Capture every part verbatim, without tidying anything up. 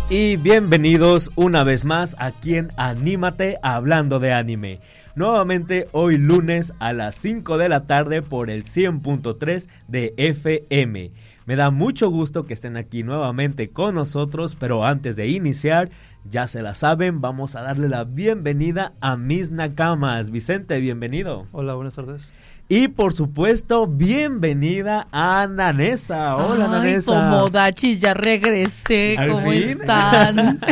Y bienvenidos una vez más aquí en Anímate Hablando de Anime. Nuevamente hoy lunes a las cinco de la tarde por el cien punto tres de F M. Me da mucho gusto que estén aquí nuevamente con nosotros, pero antes de iniciar, ya se la saben, vamos a darle la bienvenida a mis nakamas. Vicente, bienvenido. Hola, buenas tardes. Y por supuesto, bienvenida a Nanesa. Hola, Ay, Nanesa. Tomodachi, ya regresé. ¿Cómo fin? están? No, es,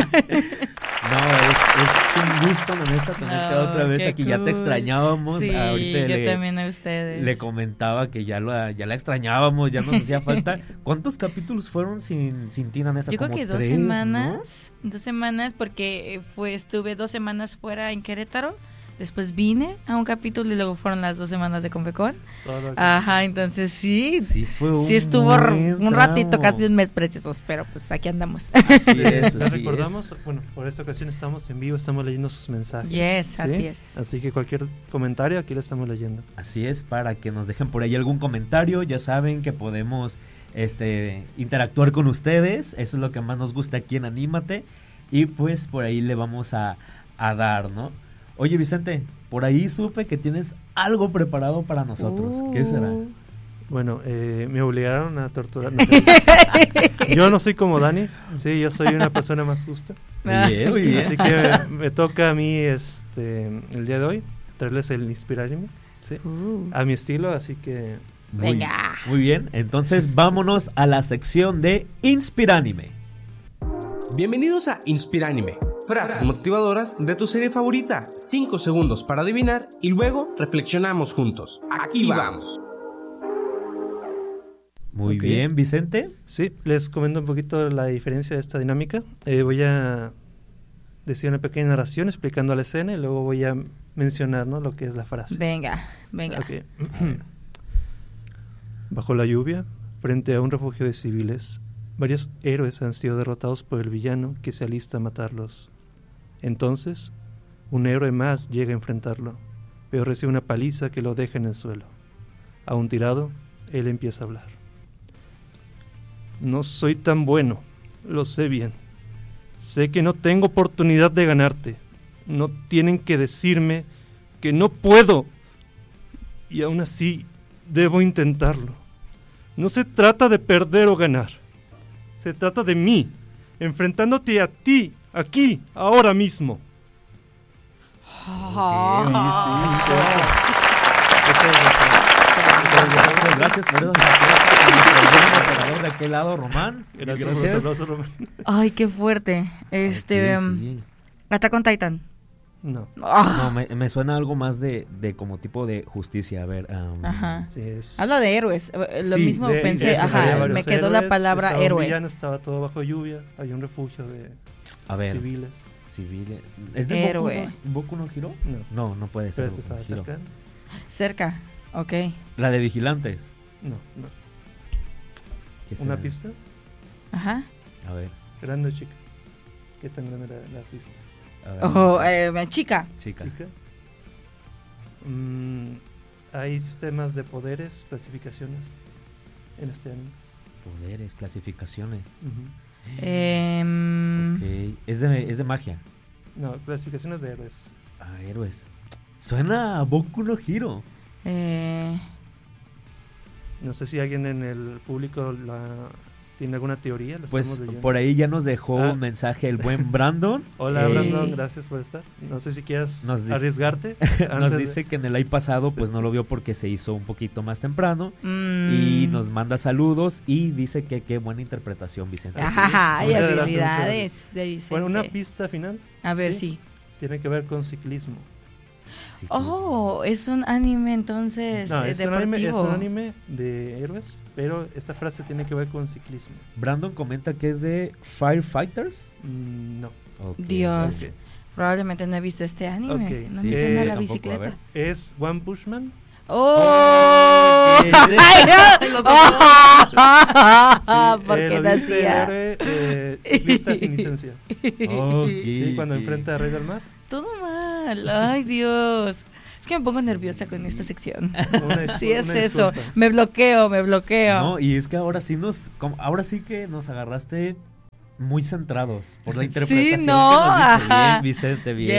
es un gusto, Nanesa, tenerte Oh, otra vez qué aquí. cool. Ya te extrañábamos. Sí, Ahorita yo le, también a ustedes. le comentaba que ya, lo, ya la extrañábamos, ya nos hacía falta. ¿Cuántos capítulos fueron sin, sin ti, Nanesa? Yo creo Como que dos tres, semanas. ¿no? Dos semanas porque fue estuve dos semanas fuera en Querétaro. Después vine a un capítulo y luego fueron las dos semanas de Confecon. Ajá, entonces sí. Sí, fue un sí estuvo buen un ratito, tramo. casi un mes precisos, pero pues aquí andamos. Así es, Les así recordamos, es. bueno, por esta ocasión estamos en vivo, estamos leyendo sus mensajes. Yes, ¿sí? así es. Así que cualquier comentario aquí lo estamos leyendo. Así es, para que nos dejen por ahí algún comentario. Ya saben que podemos este, interactuar con ustedes. Eso es lo que más nos gusta aquí en Anímate. Y pues por ahí le vamos a, a dar, ¿no? Oye, Vicente, por ahí supe que tienes algo preparado para nosotros. Uh. ¿Qué será? Bueno, eh, me obligaron a torturar. No, yo no soy como Dani, sí, yo soy una persona más justa. Muy bien, muy bien. Así que me toca a mí este el día de hoy traerles el Inspiranime, ¿sí? Uh. A mi estilo, así que Muy, Venga. Muy bien, entonces vámonos a la sección de Inspiranime. Bienvenidos a Inspiranime, frases motivadoras de tu serie favorita. cinco segundos para adivinar y luego reflexionamos juntos. Aquí vamos. Muy Ok. bien, Vicente. sí, les comento un poquito la diferencia de esta dinámica. Eh, voy a decir una pequeña narración explicando la escena y luego voy a mencionar, ¿no?, lo que es la frase. Venga, venga. Ok. Bajo la lluvia, frente a un refugio de civiles, varios héroes han sido derrotados por el villano que se alista a matarlos. Entonces, un héroe más llega a enfrentarlo, pero recibe una paliza que lo deja en el suelo. Aún tirado, él empieza a hablar. No soy tan bueno, lo sé bien. Sé que no tengo oportunidad de ganarte. No tienen que decirme que no puedo. Y aún así, debo intentarlo. No se trata de perder o ganar. Se trata de mí, enfrentándote a ti, aquí, ahora mismo. Muchas gracias por esos aplausos. De aquel lado, Román. Gracias por los aplausos, Román. Ay, qué fuerte. Este, Ok, um, sí. Attack on Titan. No, Ah, No, me, me suena algo más de, de como tipo de justicia. A ver. um, Ajá. sí es... Habla de héroes. eh, Lo Sí, mismo de- pensé. de eso, había Ajá, varios me quedó la héroes, palabra estaba un héroe. villano, estaba todo bajo lluvia, hay un refugio de A ver. civiles. Civiles. ¿Es de Boku Héroe. no, Boku no Hero? No, No, no puede ser. pero este Boku estaba no Hero. cerca. Cerca. Ok. La de Vigilantes. No, no. ¿Qué ¿Una será? pista? Ajá. A ver. ¿Grande o chica? ¿Qué tan grande era la pista? A ver, Ojo, no sé. eh, chica. Chica. ¿Chica? Mm, hay sistemas de poderes, clasificaciones en este anime. Poderes, clasificaciones. Ujú. Em, Ok. Es de, es de magia. No, clasificaciones de héroes. Ah, héroes. Suena a Boku no Hero. eh, No sé si alguien en el público la, tiene alguna teoría. La Pues estamos leyendo. por ahí ya nos dejó Ah. un mensaje el buen Brandon. Hola, Eh, Brandon, gracias por estar. No sé si quieras Nos dice- arriesgarte. Nos antes de- dice que en el live pasado pues no lo vio porque se hizo un poquito más temprano. mm, Y nos manda saludos y dice que qué buena interpretación, Vicente. Así Ajá, es. hay Muchas gracias, habilidades. dice Bueno, una que- pista final A ver, sí. sí. tiene que ver con ciclismo. Sí, Oh, es un anime entonces No, eh, es un, anime, es deportivo. un anime de héroes, pero esta frase tiene que ver con ciclismo. Brandon comenta que es de Firefighters. Mm, no. Ok. Dios. Ok. Probablemente no he visto este anime. Ok, no sí, me sí, suena yo la tampoco, a bicicleta. ver. Es One Punch Man. ¡Oh! Ok. ¡Ay, no! Sí, Porque eh, lo no dice el hacía. héroe, eh, ciclista sin licencia. Ok, Sí, cuando ok. enfrenta a Rey del Mar. Todo mal. Ay, Dios. Es que me pongo nerviosa con esta sección. Una dis- Sí, es una eso. disculpa. Me bloqueo, me bloqueo. No, y es que ahora sí nos, como- ahora sí que nos agarraste muy centrados por la interpretación. Sí, no, que nos dice. ajá. Bien, Vicente, bien.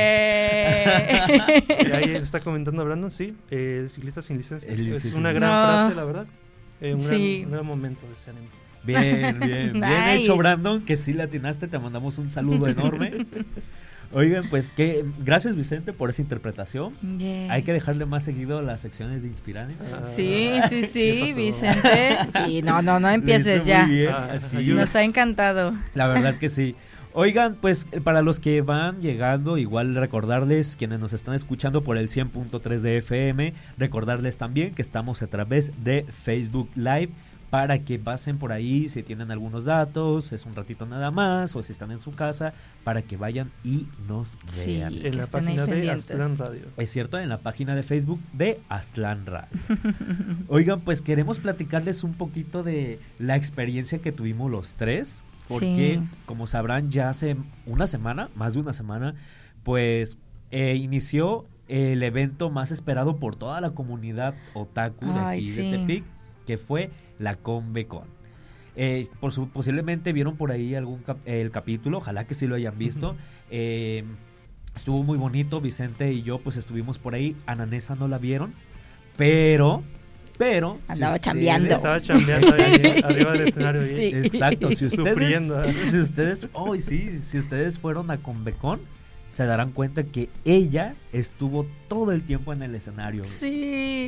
Yeah. Sí, ahí está comentando Brandon, sí, eh, el ciclista sin licencia. El es sin una licencia. gran No. frase, la verdad. Eh, un, Sí. gran, un gran momento de ese anime. Bien, bien, bien Ay. hecho, Brandon, que sí le atinaste, te mandamos un saludo enorme. Oigan, pues que gracias, Vicente, por esa interpretación. Yeah. Hay que dejarle más seguido las secciones de Inspirar. Ah, Sí, sí, ¿qué sí, pasó? Vicente. Sí, no, no, no Lo empieces hizo ya. muy bien, Ah, así. ayuda. Nos ha encantado. La verdad que sí. Oigan, pues para los que van llegando, igual recordarles, quienes nos están escuchando por el cien punto tres de F M, recordarles también que estamos a través de Facebook Live, para que pasen por ahí si tienen algunos datos, es un ratito nada más, o si están en su casa, para que vayan y nos Sí. vean. Y En que la estén ahí página de pendientes. Aztlán Radio. Es cierto, en la página de Facebook de Aztlán Radio. Oigan, pues queremos platicarles un poquito de la experiencia que tuvimos los tres, porque Sí. como sabrán ya hace una semana, más de una semana, pues eh, inició el evento más esperado por toda la comunidad otaku de Ay, aquí sí. de Tepic, que fue la Convecon. Eh, por su, posiblemente vieron por ahí algún cap- el capítulo, ojalá que sí lo hayan visto. Ujú. Eh, estuvo muy bonito, Vicente y yo pues estuvimos por ahí. Ananesa no la vieron, pero, pero si Andaba ustedes- chambeando. Estaba chambeando ahí, arriba del escenario. ahí. Sí. Exacto, si ustedes, Sufriendo. si ustedes, oh, sí, si ustedes fueron a Convecon, se darán cuenta que ella estuvo todo el tiempo en el escenario. Sí,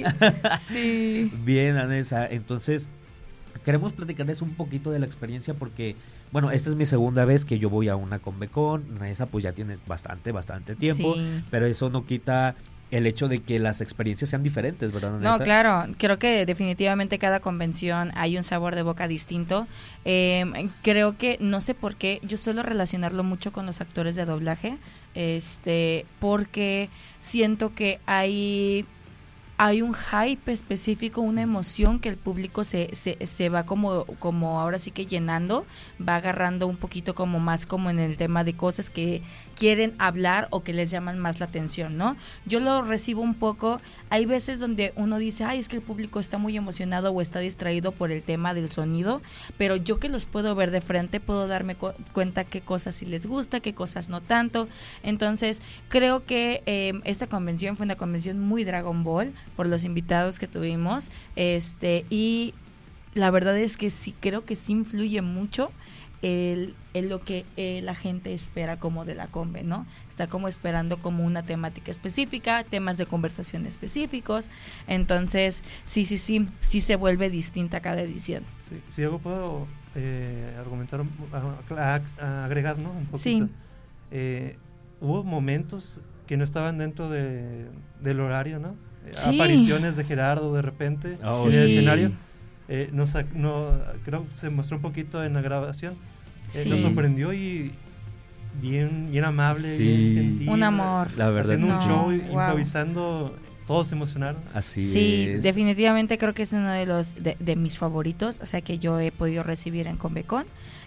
sí. Bien, Anesa, entonces queremos platicarles un poquito de la experiencia porque, bueno, esta es mi segunda vez que yo voy a una Convecon. Anesa pues ya tiene bastante, bastante tiempo, Sí. pero eso no quita el hecho de que las experiencias sean diferentes, ¿verdad, Anesa? No, claro, creo que definitivamente cada convención hay un sabor de boca distinto. Eh, creo que, no sé por qué, yo suelo relacionarlo mucho con los actores de doblaje, este, porque siento que hay... hay un hype específico, una emoción que el público se, se, se va como, como ahora sí que llenando, va agarrando un poquito como más como en el tema de cosas que quieren hablar o que les llaman más la atención, ¿no? Yo lo recibo un poco, hay veces donde uno dice, ay, es que el público está muy emocionado o está distraído por el tema del sonido, pero yo que los puedo ver de frente, puedo darme cu- cuenta qué cosas sí les gusta, qué cosas no tanto. Entonces, creo que eh, esta convención fue una convención muy Dragon Ball, por los invitados que tuvimos, este y la verdad es que sí, creo que sí influye mucho el, el lo que eh, la gente espera como de la Conve, ¿no? Está como esperando como una temática específica, temas de conversación específicos, entonces sí, sí, sí, sí se vuelve distinta cada edición. Sí, si algo puedo eh, argumentar, un- a- a- a agregar, ¿no? Un poquito. Sí. Eh, hubo momentos que no estaban dentro de, del horario, ¿no? Eh, Sí. Apariciones de Gerardo de repente Oh, en el sí. escenario. Eh, nos, ac- no, creo que se mostró un poquito en la grabación. Eh, Sí. Nos sorprendió y bien, bien amable, Sí. bien gentil. Un amor. La verdad Haciendo un que sí. show, wow. improvisando, todos se emocionaron. Así Sí, es. definitivamente creo que es uno de los de, de mis favoritos, o sea que yo he podido recibir en Convecon.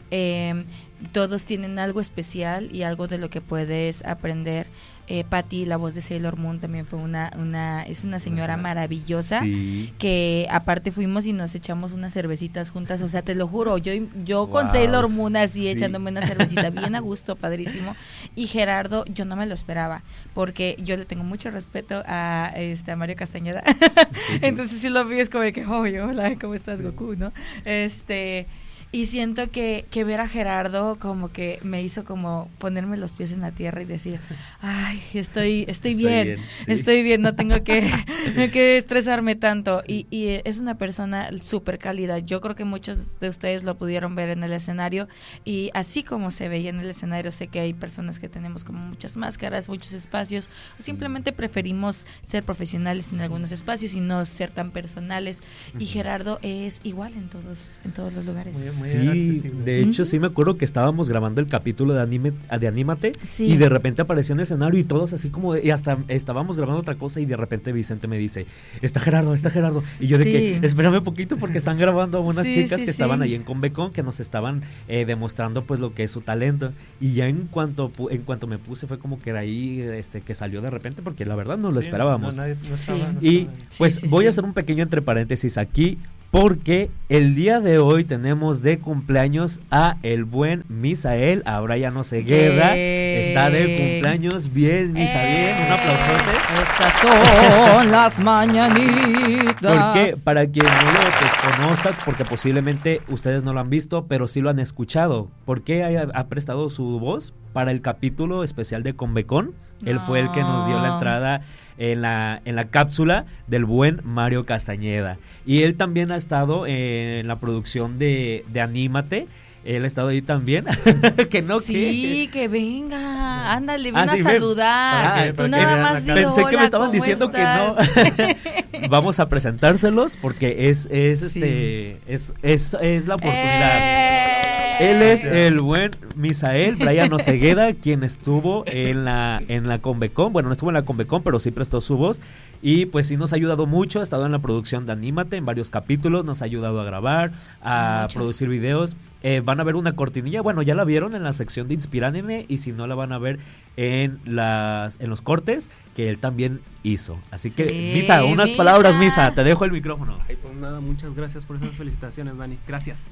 Eh, todos tienen algo especial y algo de lo que puedes aprender. Eh, Patty, la voz de Sailor Moon, también fue una, una es una señora maravillosa. Sí. Que aparte fuimos y nos echamos unas cervecitas juntas, o sea, te lo juro, yo yo con Wow, Sailor Moon así sí. echándome una cervecita bien a gusto, padrísimo. Y Gerardo, yo no me lo esperaba, porque yo le tengo mucho respeto a este a Mario Castañeda. Sí, sí. Entonces si lo vi es como de que, oye, hola, ¿cómo estás, Goku? ¿No? Este, y siento que, que ver a Gerardo como que me hizo como ponerme los pies en la tierra y decir, ay, estoy, estoy, Estoy bien, bien, sí. estoy bien, no tengo que, que estresarme tanto. Y, y es una persona súper cálida. Yo creo que muchos de ustedes lo pudieron ver en el escenario y así como se veía en el escenario, sé que hay personas que tenemos como muchas máscaras, muchos espacios, Sí. simplemente preferimos ser profesionales en algunos espacios y no ser tan personales. Y Ujú. Gerardo es igual en todos, en todos los lugares. Muy, muy Sí, accesible. de hecho Ujú. sí me acuerdo que estábamos grabando el capítulo de anime de Anímate Sí. y de repente apareció en el escenario y todos así como de- y hasta estábamos grabando otra cosa y de repente Vicente me dice, está Gerardo, está Gerardo, y yo de Sí. que espérame un poquito porque están grabando a unas Sí, chicas sí, que estaban sí. ahí en Convecon que nos estaban eh, demostrando pues lo que es su talento y ya en cuanto pu- en cuanto me puse fue como que era ahí este que salió de repente porque la verdad no lo Sí, esperábamos. no, nadie- no estaba- Sí. no Y estaba ahí. pues sí, voy sí. a hacer un pequeño entre paréntesis aquí. porque el día de hoy tenemos de cumpleaños a el buen Misael, a Brian Osegueda. Eh. Está de cumpleaños, bien, Misa, Eh. bien, un aplausote. Estas son las mañanitas. Porque para quien no lo pues, conozca, porque posiblemente ustedes no lo han visto, pero sí lo han escuchado. ¿Por qué ha, ha prestado su voz para el capítulo especial de Convecon? Él fue el que nos dio la entrada en la, en la cápsula del buen Mario Castañeda. Y él también ha estado en la producción de, de Anímate. Él ha estado ahí también. que no, Sí, que... que venga. Ándale, ven Ah, a sí, ven. saludar. Ah, Tú para que nada vean más la di cara. Pensé que hola, me estaban ¿cómo diciendo estás? que no. Vamos a presentárselos porque es, es este es, es, es la oportunidad. ¡Eh! Él es el buen Misael Brian Osegueda, quien estuvo en la en la Convecon. Bueno, no estuvo en la Convecon, pero sí prestó su voz. Y pues sí nos ha ayudado mucho. Ha estado en la producción de Anímate en varios capítulos. Nos ha ayudado a grabar, a Muchos. producir videos. Eh, van a ver una cortinilla. Bueno, ya la vieron en la sección de Inspiránime. Y si no, la van a ver en las en los cortes que él también hizo. Así que, Sí, Misa, unas Misa. palabras, Misa. Te dejo el micrófono. Ay, pues nada, muchas gracias por esas felicitaciones, Dani. Gracias.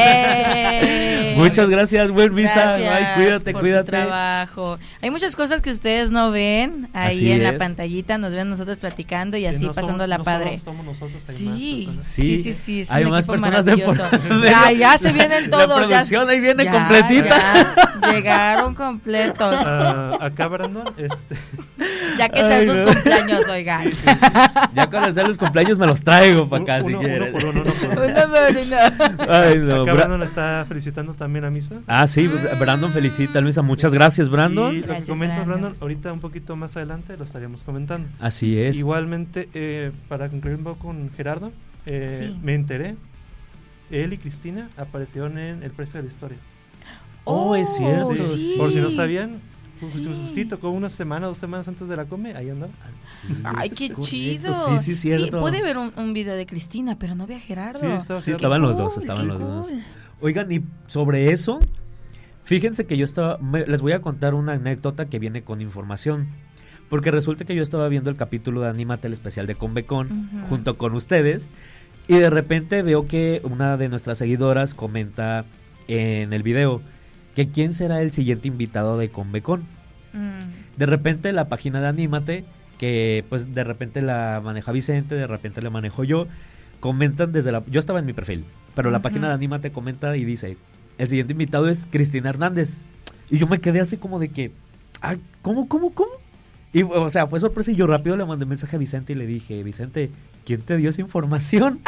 ¡Eh! Muchas gracias, buen Misa. Gracias Ay, cuídate, por cuídate. tu trabajo. Hay muchas cosas que ustedes no ven ahí Así en la es. pantallita, nos ven nosotros platicando y Que así no pasando somos- la no padre. solo somos nosotros, hay Sí, más personas. sí, Sí, sí, sí, es hay un más equipo personas de maravilloso. por- de Ya, la- ya se vienen todos. La ya- producción ahí viene ya, completita. ya, llegaron completos. Ah, acá, Brandon, este, Ya que Ay, sean tus no. cumpleaños, oigan. Ya cuando sean los cumpleaños me los traigo para acá, si uno, uno quieren. por uno, uno por uno. Una por una. Ay, no. Acá Bra- Brandon está felicitando también a Misa. Ah, sí, Brandon felicita a Luisa. Muchas gracias, Brandon. Y lo Gracias, que comentas, Brandon. Brandon, ahorita un poquito más adelante lo estaríamos comentando. Así es. Igualmente, eh, para concluir un poco con Gerardo, eh, Sí. me enteré, él y Cristina aparecieron en El Precio de la Historia. Oh, es cierto. sí. Por si no sabían, pues, Sí. sí, tocó una semana, dos semanas antes de la come, ahí andaba. Sí, Ay, es qué correcto. chido. Sí, sí, cierto. pude ver un, un video de Cristina, pero no vi a Gerardo. Sí, estaba Sí, Gerardo. estaban los Qué dos, cool, estaban qué los dos. cool. Oigan, y sobre eso, fíjense que yo estaba, me- les voy a contar una anécdota que viene con información. Porque resulta que yo estaba viendo el capítulo de Anímate, el especial de Convecon, Ujú. junto con ustedes, y de repente veo que una de nuestras seguidoras comenta en el video que quién será el siguiente invitado de Convecon. Mm. De repente la página de Anímate, que pues de repente la maneja Vicente, de repente la manejo yo, comentan desde la... Yo estaba en mi perfil, pero la Ujú. página de Anímate comenta y dice, el siguiente invitado es Cristina Hernández. Y yo me quedé así como de que, ah, ¿cómo, cómo, cómo? Y, o sea, fue sorpresa y yo rápido le mandé mensaje a Vicente y le dije, Vicente, ¿quién te dio esa información?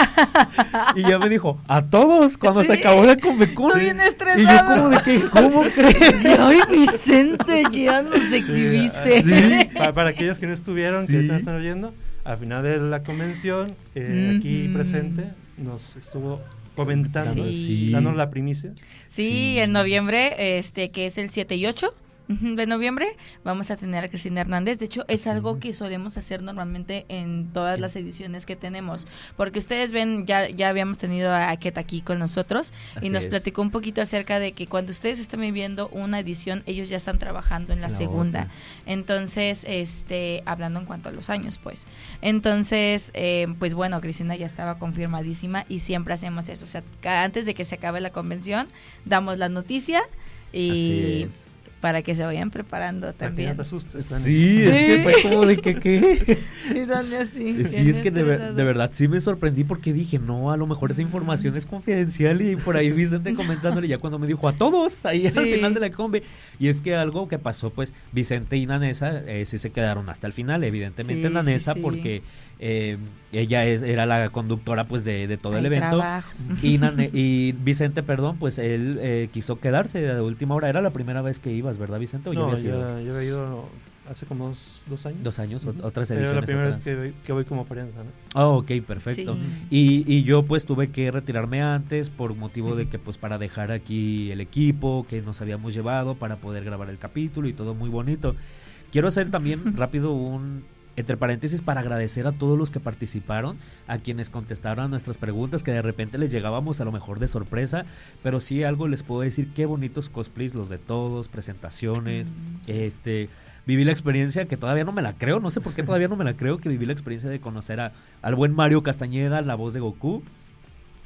Y ya me dijo, a todos, cuando se Sí. acabó la Convecon. Estoy bien Y yo estresado. como de que, ¿cómo crees? Ay, Vicente, ya nos exhibiste. Sí. Para, para aquellos que no estuvieron, que Sí. ahorita están oyendo, al final de la convención, eh, aquí Ujú. presente, nos estuvo comentando, Sí. dándonos la primicia. Sí, Sí. en noviembre, este que es el siete y ocho ujú, de noviembre, vamos a tener a Cristina Hernández. De hecho, es Así algo es. que solemos hacer normalmente en todas las ediciones que tenemos. Porque ustedes ven, ya, ya habíamos tenido a Ket aquí con nosotros y Así nos es. platicó un poquito acerca de que cuando ustedes están viviendo una edición, ellos ya están trabajando en la, La segunda. otra. Entonces, este, hablando en cuanto a los años, pues. Entonces, eh, pues bueno, Cristina ya estaba confirmadísima y siempre hacemos eso. O sea, ca- antes de que se acabe la convención, damos la noticia Así y es. para que se vayan preparando Para que también. no te asustes, Dani. Sí, es que fue como de que, ¿qué? Sí, Dani, así, Sí, bien es que de, ver- estresado. de verdad sí me sorprendí porque dije, no, a lo mejor esa información es confidencial y por ahí Vicente comentándole ya cuando me dijo a todos ahí al Sí. final de la combe. Y es que algo que pasó, pues Vicente y Nanesa eh, sí se quedaron hasta el final, evidentemente Sí, Nanesa sí, sí. porque eh, ella es, era la conductora pues de, de todo el Hay evento. trabajo. Y, Nane- y Vicente, perdón, pues él eh, quiso quedarse de última hora. Era la primera vez que ibas, ¿verdad, Vicente? ¿O ya No, habías ido? ya, yo había ido hace como dos, dos años. Dos años, o- Ujú. otras Pero ediciones. la primera atrás. vez que voy, que voy como prensa, ¿no? Ah, ok, perfecto. Sí. Y, y yo pues tuve que retirarme antes por motivo de que pues para dejar aquí el equipo que nos habíamos llevado para poder grabar el capítulo y todo muy bonito. Quiero hacer también rápido un entre paréntesis para agradecer a todos los que participaron, a quienes contestaron a nuestras preguntas que de repente les llegábamos a lo mejor de sorpresa, pero sí algo les puedo decir, qué bonitos cosplays los de todos, presentaciones, Mm. este viví la experiencia que todavía no me la creo, no sé por qué todavía no me la creo, que viví la experiencia de conocer a, al buen Mario Castañeda, la voz de Goku,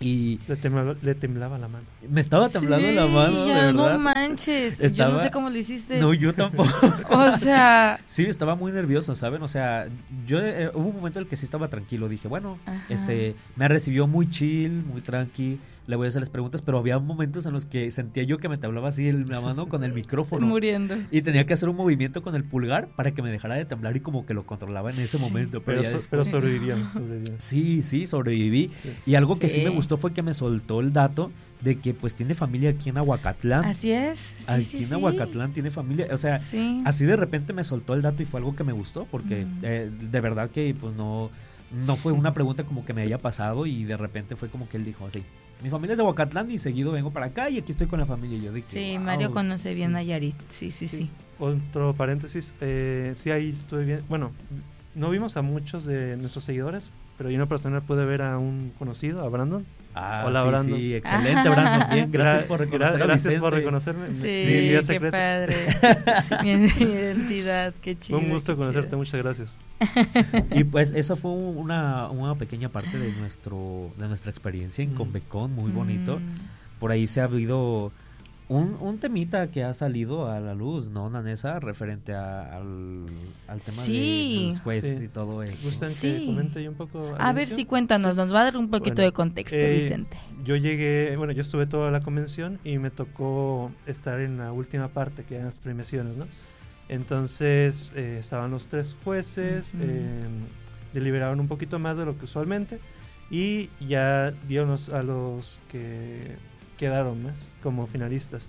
Y le temblaba, le temblaba la mano. Me estaba temblando sí, la mano, ya, de verdad. No manches, estaba... yo no sé cómo lo hiciste. No, yo tampoco. O sea... Sí, estaba muy nervioso, ¿saben? O sea, yo eh, hubo un momento en el que sí estaba tranquilo. Dije, bueno, Ajá. este me recibió muy chill, muy tranqui. Le voy a hacer las preguntas, pero había momentos en los que sentía yo que me temblaba así la mano con el micrófono. Muriendo. Y tenía que hacer un movimiento con el pulgar para que me dejara de temblar y como que lo controlaba en ese sí. momento. Pero, pero, so, pero sobrevivían, sobrevivían. Sí, sí, sobreviví. Sí. Y algo que sí. sí me gustó fue que me soltó el dato de que pues tiene familia aquí en Aguacatlán. Así es. Sí, aquí sí, en sí. Aguacatlán tiene familia. O sea, sí. así de repente me soltó el dato y fue algo que me gustó porque mm. eh, de verdad que pues no, no fue una pregunta como que me haya pasado y de repente fue como que él dijo así. Mi familia es de Aguacatlán y seguido vengo para acá y aquí estoy con la familia. Y yo dije, sí, wow. Mario conoce bien sí. Nayarit. Sí, sí, sí. sí. Otro paréntesis, eh, sí ahí estuve bien. Bueno, no vimos a muchos de nuestros seguidores, pero yo en lo personal pude ver a un conocido, a Brandon. Ah, Hola, sí, Brandon. Sí, excelente, Brandon. Bien, gracias por reconocer Gra- Gracias por reconocerme. Sí, Mi, mi qué padre. Mi identidad, qué chido. Un gusto conocerte, chido. Muchas gracias. Y pues eso fue una, una pequeña parte de nuestro de nuestra experiencia en mm. Convecon, muy bonito. Mm. Por ahí se ha habido un, un temita que ha salido a la luz, ¿no, Nanesa? Referente a, al, al tema sí. de, de los jueces sí. y todo eso. ¿Gustan sí. que comente yo un poco? A ver, sí, cuéntanos, sí. nos va a dar un poquito bueno, de contexto, eh, Vicente. Yo llegué, bueno, yo estuve toda la convención y me tocó estar en la última parte, que eran las premiaciones, ¿no? Entonces eh, estaban los tres jueces, uh-huh. eh, deliberaron un poquito más de lo que usualmente y ya dieron los, a los que quedaron más como finalistas.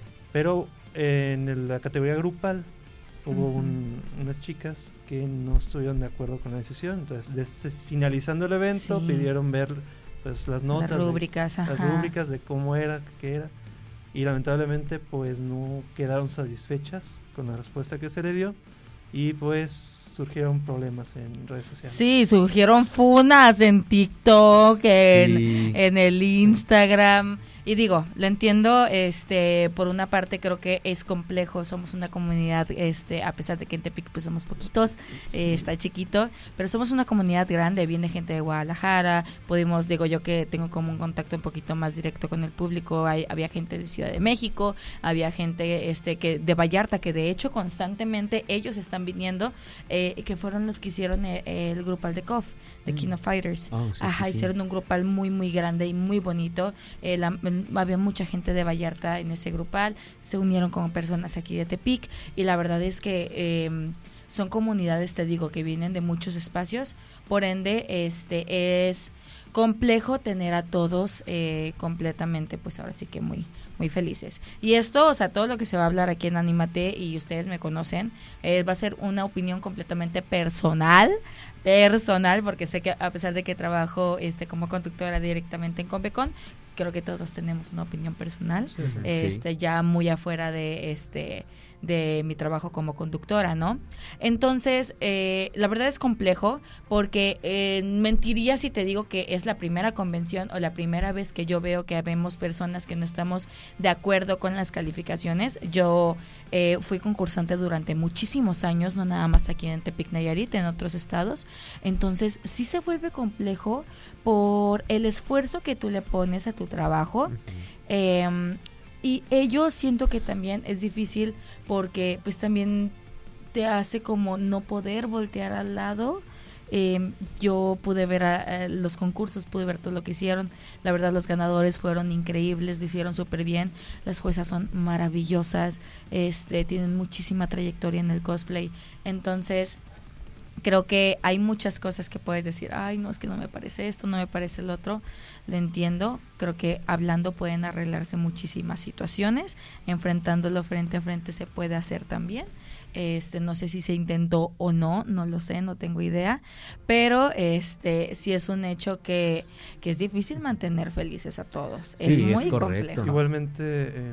Pero eh, en la categoría grupal hubo uh-huh. un, unas chicas que no estuvieron de acuerdo con la decisión. Entonces, desde, finalizando el evento, sí. pidieron ver pues las notas, las rúbricas, de, las rúbricas de cómo era, qué era. Y lamentablemente pues no quedaron satisfechas con la respuesta que se le dio y pues surgieron problemas en redes sociales. Sí, surgieron funas en TikTok, sí. en, en el Instagram. Y digo, lo entiendo, este, por una parte creo que es complejo, somos una comunidad, este, a pesar de que en Tepic pues somos poquitos, eh, está chiquito, pero somos una comunidad grande, viene gente de Guadalajara, podemos, digo yo que tengo como un contacto un poquito más directo con el público, hay, había gente de Ciudad de México, había gente este que de Vallarta, que de hecho constantemente ellos están viniendo, eh, que fueron los que hicieron el, el grupal de C O F, de King of Fighters. Oh, sí, Ajá, sí, hicieron sí. un grupal muy, muy grande y muy bonito. Eh, la, había mucha gente de Vallarta en ese grupal, se unieron con personas aquí de Tepic y la verdad es que eh, son comunidades, te digo, que vienen de muchos espacios, por ende este es complejo tener a todos eh, completamente, pues ahora sí que muy muy felices. Y esto, o sea, todo lo que se va a hablar aquí en Anímate, y ustedes me conocen, eh, va a ser una opinión completamente personal, personal, porque sé que a pesar de que trabajo este como conductora directamente en Convecon, creo que todos tenemos una opinión personal, sí, este sí. ya muy afuera de este de mi trabajo como conductora, ¿no? Entonces, eh, la verdad es complejo porque eh, mentiría si te digo que es la primera convención o la primera vez que yo veo que habemos personas que no estamos de acuerdo con las calificaciones. Yo eh, fui concursante durante muchísimos años, no nada más aquí en Tepic Nayarit, en otros estados. Entonces, sí se vuelve complejo por el esfuerzo que tú le pones a tu trabajo. Uh-huh. Eh, y ello siento que también es difícil porque pues también te hace como no poder voltear al lado. Eh, yo pude ver a, a los concursos, pude ver todo lo que hicieron. La verdad, los ganadores fueron increíbles, lo hicieron súper bien. Las juezas son maravillosas, este, tienen muchísima trayectoria en el cosplay. Entonces, creo que hay muchas cosas que puedes decir, ay, no, es que no me parece esto, no me parece el otro. Lo entiendo, creo que hablando pueden arreglarse muchísimas situaciones, enfrentándolo frente a frente se puede hacer también. Este, no sé si se intentó o no, no lo sé, no tengo idea, pero este sí es un hecho que, que es difícil mantener felices a todos. Sí, es muy es correcto. complejo. Igualmente, eh,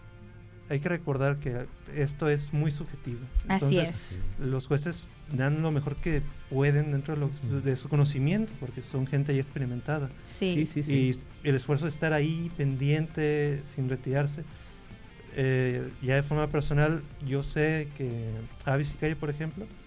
hay que recordar que esto es muy subjetivo. Así Entonces, es. Los jueces dan lo mejor que pueden dentro de, lo, de su conocimiento, porque son gente ya experimentada. Sí, sí, sí, sí. Y el esfuerzo de estar ahí, pendiente, sin retirarse. Eh, ya de forma personal, yo sé que Avi Sicario, por ejemplo,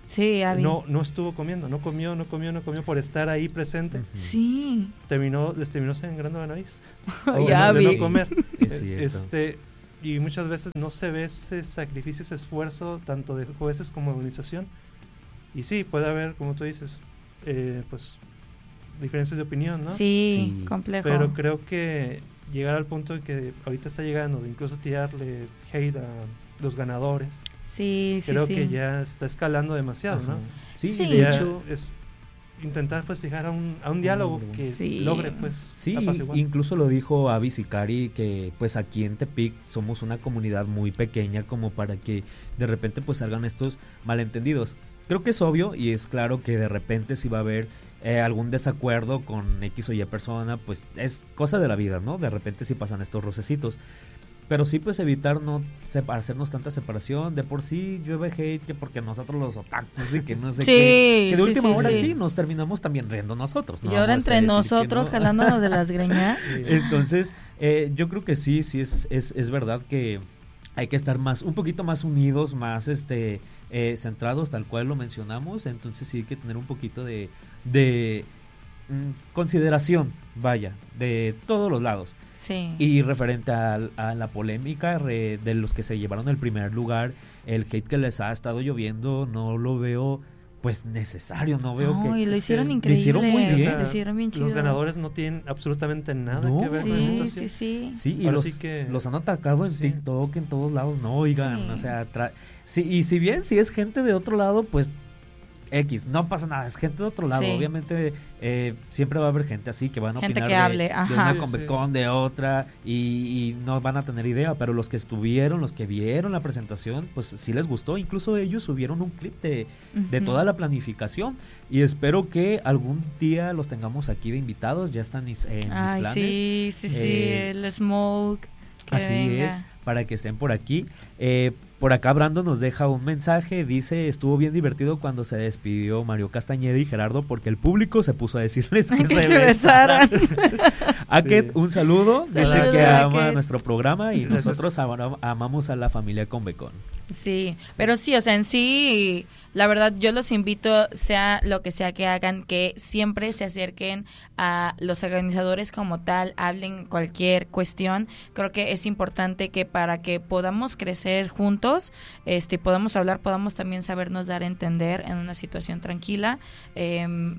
Sí, Abby. No, no estuvo comiendo, no comió, no comió, no comió por estar ahí presente. Ujú. Sí. Terminó, les terminó sangrando la nariz. Ay, de, no, Abby. de no comer. Es cierto. Este, y muchas veces no se ve ese sacrificio, ese esfuerzo, tanto de jueces como de organización. Y sí, puede haber, como tú dices, eh, pues diferencias de opinión, ¿no? Sí, Sí. complejo. Pero creo que llegar al punto en que ahorita está llegando, de incluso tirarle hate a los ganadores, Sí, sí, creo sí. que ya está escalando demasiado, Ajá. ¿no? Sí, Sí. de Ya hecho, es intentar pues llegar a un, a un diálogo diálogo. que Sí. logre pues sí, apaciguar. incluso lo dijo Abby Sicari, que pues aquí en Tepic somos una comunidad muy pequeña como para que de repente pues salgan estos malentendidos. Creo que es obvio y es claro que de repente si va a haber eh, algún desacuerdo con X o Y persona, pues es cosa de la vida, ¿no? De repente sí pasan estos rocecitos. Pero sí, pues evitar no sepa- hacernos tanta separación. De por sí llueve hate que porque nosotros los otakus y que no sé Sí, qué. Que de sí, última sí, hora sí. sí. nos terminamos también riendo nosotros. Y No ahora vamos a entre decir que nosotros no. jalándonos de las greñas. Entonces, eh, yo creo que sí, sí es, es, es verdad que hay que estar más, un poquito más unidos, más este eh, centrados, tal cual lo mencionamos. Entonces sí hay que tener un poquito de, de mm, consideración, vaya, de todos los lados. Sí. Y referente a, a la polémica re- de los que se llevaron el primer lugar, el hate que les ha estado lloviendo, no lo veo pues necesario, no veo No, que... y lo hicieron lo increíble. hicieron muy bien. Lo hicieron bien chido. Los ganadores no tienen absolutamente nada No. que ver con la Sí, situación. sí, sí. Sí, y Ahora los, sí que- los han atacado en sí. TikTok, en todos lados, no, oigan, Sí. o sea, tra- sí, y si bien si es gente de otro lado, pues X, no pasa nada, es gente de otro lado, Sí. obviamente eh, siempre va a haber gente así que van a Gente opinar que de, hable, de ajá. una Sí, Convecon, de otra, y, y no van a tener idea, pero los que estuvieron, los que vieron la presentación, pues sí les gustó, incluso ellos subieron un clip de, de Ujú. toda la planificación, y espero que algún día los tengamos aquí de invitados, ya están mis, en mis Ay, planes. sí, sí, sí, Eh, el smoke. que Así venga. es, para que estén por aquí. Eh, por acá Brandon nos deja un mensaje, dice, estuvo bien divertido cuando se despidió Mario Castañeda y Gerardo porque el público se puso a decirles que, Que se, se besaran. besaran. Aket, Sí. un saludo, dice Saludos, que ama Aket. nuestro programa y Gracias. nosotros ama- amamos a la familia Convecon. Sí, pero sí, o sea, en sí, la verdad, yo los invito, sea lo que sea que hagan, que siempre se acerquen a los organizadores como tal, hablen cualquier cuestión. Creo que es importante que para que podamos crecer juntos, este, podamos hablar, podamos también sabernos dar a entender en una situación tranquila. Eh,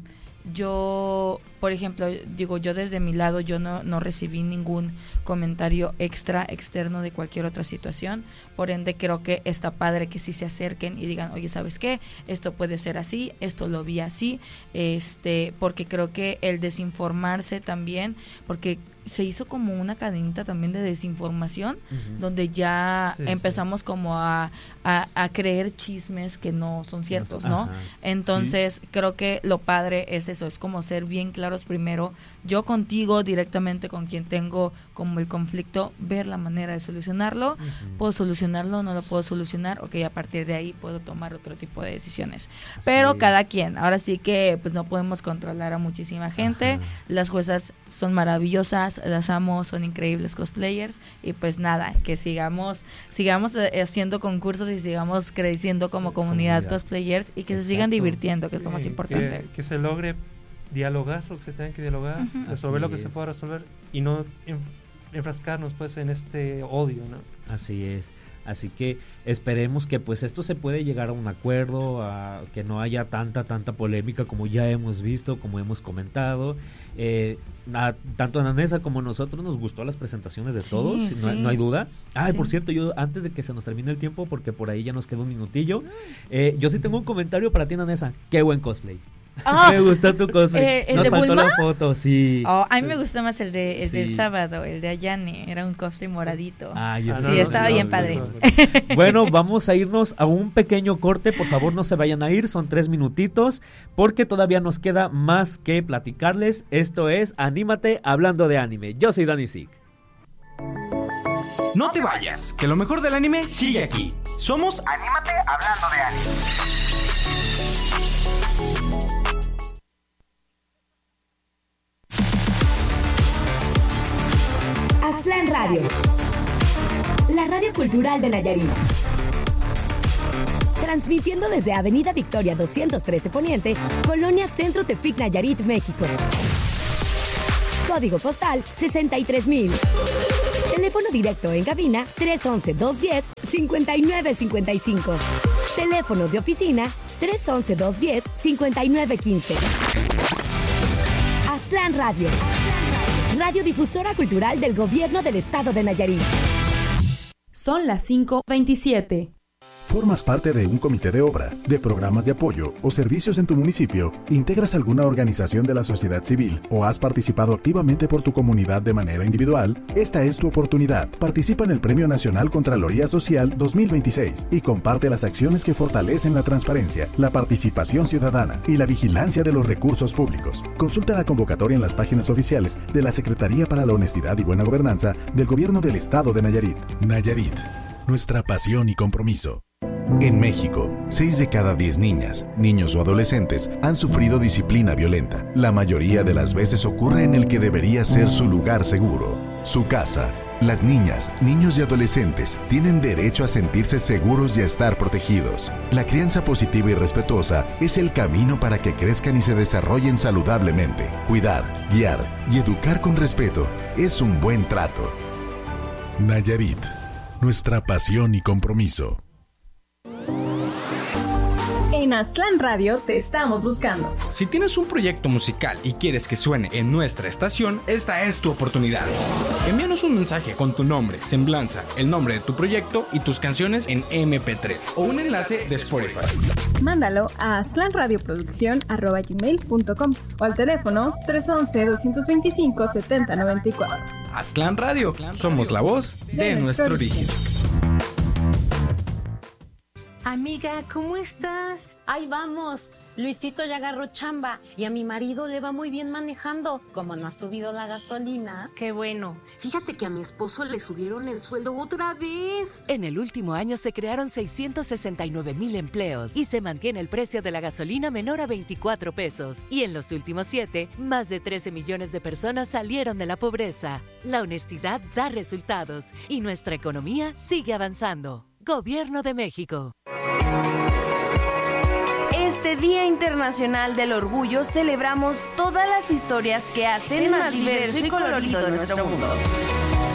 yo, por ejemplo, digo, yo desde mi lado, yo no, no recibí ningún comentario extra, externo de cualquier otra situación, por ende creo que está padre que sí se acerquen y digan, oye, ¿sabes qué? Esto puede ser así, esto lo vi así, este, porque creo que el desinformarse también, porque se hizo como una cadenita también de desinformación, Ujú. donde ya Sí, sí. empezamos como a, a, a creer chismes que no son ciertos, ¿no? Ajá. Entonces, creo que lo padre es eso, es como ser bien claros primero, yo contigo directamente con quien tengo como el conflicto, ver la manera de solucionarlo, Ujú. puedo solucionarlo, no lo puedo solucionar, ok, a partir de ahí puedo tomar otro tipo de decisiones. Así Pero es. cada quien, ahora sí que pues no podemos controlar a muchísima gente, Ajá. las juezas son maravillosas, las amo, son increíbles cosplayers y pues nada, que sigamos sigamos eh, haciendo concursos y sigamos creciendo como comunidad, Comunidad. cosplayers y que se sigan Exacto. divirtiendo, que es lo más Sí, importante. Que, que se logre dialogar lo que se tenga que dialogar, Ujú. resolver Así lo que se es. pueda resolver y no en- enfrascarnos pues en este odio, ¿no? Así es. Así que esperemos que pues esto se puede llegar a un acuerdo, a que no haya tanta, tanta polémica como ya hemos visto, como hemos comentado. Eh, a- tanto a Nanesa como a nosotros nos gustó las presentaciones de Sí, todos, no, sí. no hay duda. Ay, Sí. por cierto, yo antes de que se nos termine el tiempo, porque por ahí ya nos queda un minutillo, eh, yo sí tengo un comentario para ti, Nanesa. Qué buen cosplay. Ah, Me gustó tu cosplay. eh, ¿el Nos de faltó Bulma? la foto, sí. oh, a mí me gustó más el de el del Sí. sábado, el de Ayane, era un cosplay moradito. Ay, ese Ah, sí, no, no, estaba no, bien no, padre. no, no. Bueno, vamos a irnos a un pequeño corte, por favor no se vayan a ir, son tres minutitos, porque todavía nos queda más que platicarles. Esto es Anímate hablando de anime. Yo soy Dani Sig. No te vayas, que lo mejor del anime sigue aquí. Somos Anímate hablando de anime. Aztlán Radio, la radio cultural de Nayarit. transmitiendo desde Avenida Victoria doscientos trece Poniente, Colonia Centro Tepic, Nayarit, México. Código postal sesenta y tres mil. Teléfono directo en cabina tres once, dos diez, cincuenta y nueve cincuenta y cinco. Teléfonos de oficina tres once, dos diez, cincuenta y nueve quince. Aztlán Radio. Radiodifusora cultural del Gobierno del Estado de Nayarit. Son las cinco veintisiete. ¿Formas parte de un comité de obra, de programas de apoyo o servicios en tu municipio? ¿Integras alguna organización de la sociedad civil o has participado activamente por tu comunidad de manera individual? Esta es tu oportunidad. Participa en el Premio Nacional Contraloría Social dos mil veintiséis y comparte las acciones que fortalecen la transparencia, la participación ciudadana y la vigilancia de los recursos públicos. Consulta la convocatoria en las páginas oficiales de la Secretaría para la Honestidad y Buena Gobernanza del Gobierno del Estado de Nayarit. Nayarit, nuestra pasión y compromiso. En México, seis de cada diez niñas, niños o adolescentes han sufrido disciplina violenta. La mayoría de las veces ocurre en el que debería ser su lugar seguro, su casa. Las niñas, niños y adolescentes tienen derecho a sentirse seguros y a estar protegidos. La crianza positiva y respetuosa es el camino para que crezcan y se desarrollen saludablemente. Cuidar, guiar y educar con respeto es un buen trato. Nayarit, nuestra pasión y compromiso. En Aztlán Radio te estamos buscando. Si tienes un proyecto musical y quieres que suene en nuestra estación, esta es tu oportunidad. Envíanos un mensaje con tu nombre, semblanza, el nombre de tu proyecto y tus canciones en eme pe tres o un enlace de Spotify. Mándalo a aztlanradioproducción arroba gmail punto com o al teléfono tres once, doscientos veinticinco, setenta noventa y cuatro. Aztlán Radio, somos la voz de, de nuestro origen. Amiga, ¿cómo estás? Ahí vamos. Luisito ya agarró chamba y a mi marido le va muy bien manejando. Como no ha subido la gasolina. Qué bueno. Fíjate que a mi esposo le subieron el sueldo otra vez. En el último año se crearon seiscientos sesenta y nueve mil empleos y se mantiene el precio de la gasolina menor a veinticuatro pesos. Y en los últimos siete, más de trece millones de personas salieron de la pobreza. La honestidad da resultados y nuestra economía sigue avanzando. Gobierno de México. Este Día Internacional del Orgullo celebramos todas las historias que hacen más diverso y colorido nuestro mundo.